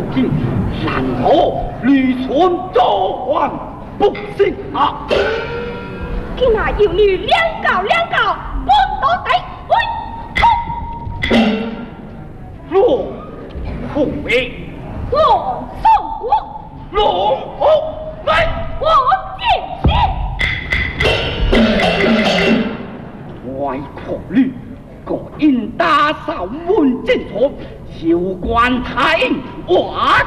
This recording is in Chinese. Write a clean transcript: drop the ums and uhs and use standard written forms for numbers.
境，然后吕存造反不行啊！ 今那有女两告，本都得为若父为我宋国， 龙虎来， 我见外考虑，各应打扫文正所，休官太印，我